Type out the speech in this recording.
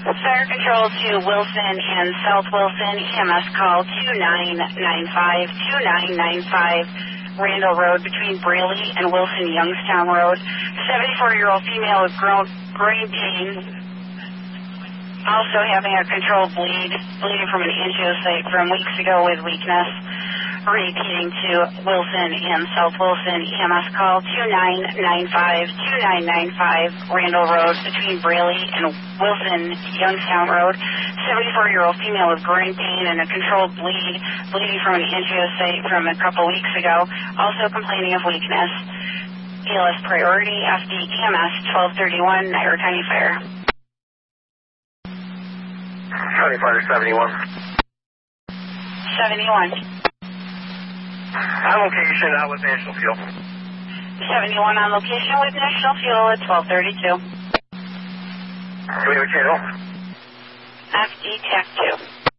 Fire control to Wilson and South Wilson. EMS call 2995, Randall Road between Braley and Wilson Youngstown Road. 74-year-old female with groin pain, also having a controlled bleeding from an angiosite from weeks ago with weakness. Repeating to Wilson and South Wilson. EMS call 2995, Randall Road between Braley and Wilson Youngstown Road. 74-year-old female with groin pain and a controlled bleeding from an angiosite from a couple weeks ago, also complaining of weakness. ELS priority, FD EMS 1231, Niagara County Fire. County Fire 71. 71. On location, out with National Fuel. 71 on location with National Fuel at 1232. Do we have a channel? FD TAC 2.